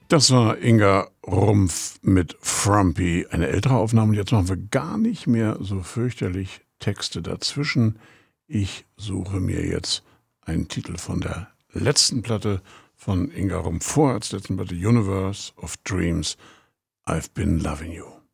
Das war Inga Rumpf mit Frumpy, eine ältere Aufnahme. Und jetzt machen wir gar nicht mehr so fürchterlich Texte dazwischen. Ich suche mir jetzt einen Titel von der letzten Platte von Inga Rumpf vor, als letzten Platte Universe of Dreams, I've Been Loving You.